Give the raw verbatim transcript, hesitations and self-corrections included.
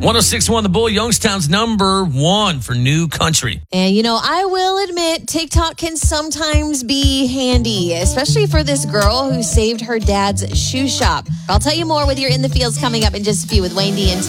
one oh six point one The Bull, Youngstown's number one for new country. And, you know, I will admit TikTok can sometimes be handy, especially for this girl who saved her dad's shoe shop. I'll tell you more with your In the Fields coming up in just a few with Wayne D and